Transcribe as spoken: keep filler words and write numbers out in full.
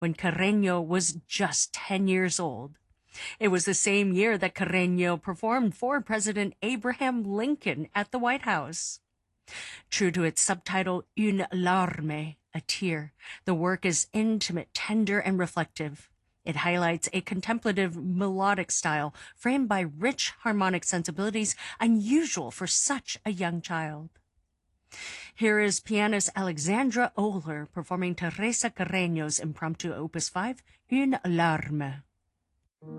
when Carreño was just ten years old. It was the same year that Carreño performed for President Abraham Lincoln at the White House. True to its subtitle, Une larme, a tear, the work is intimate, tender, and reflective. It highlights a contemplative melodic style framed by rich harmonic sensibilities unusual for such a young child. Here is pianist Alexandra Oehler performing Teresa Carreño's impromptu opus five, Une larme.